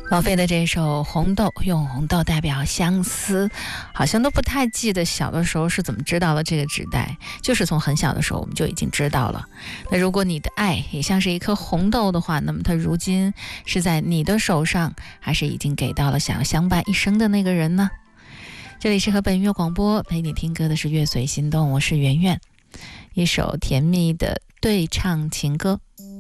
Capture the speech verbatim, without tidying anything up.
王菲的这首《红豆》，用红豆代表相思，好像都不太记得小的时候是怎么知道了这个纸袋，就是从很小的时候我们就已经知道了。那如果你的爱也像是一颗红豆的话，那么它如今是在你的手上，还是已经给到了想要相伴一生的那个人呢？这里是和本音乐广播，陪你听歌的是乐随心动，我是圆圆，一首甜蜜的对唱情歌。